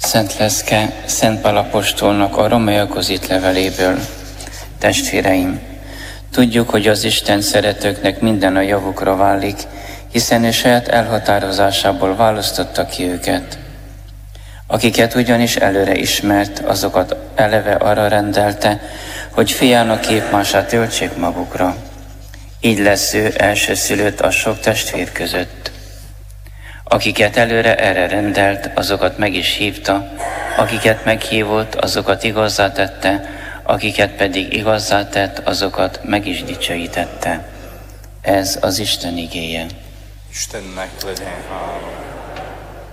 Szent Leszke, Szent Pál apostolnak a Rómaiakhoz írt leveléből. Testvéreim, tudjuk, hogy az Isten szeretőknek minden a javukra válik, hiszen ő saját elhatározásából választotta ki őket. Akiket ugyanis előre ismert, azokat eleve arra rendelte, hogy fiának képmását öltsék magukra. Így lesz ő elsőszülött a sok testvér között. Akiket előre erre rendelt, azokat meg is hívta, akiket meghívott, azokat igazzá tette, akiket pedig igazzá tett, azokat meg is dicsőítette. Ez az Isten igéje. Istennek legyen hála.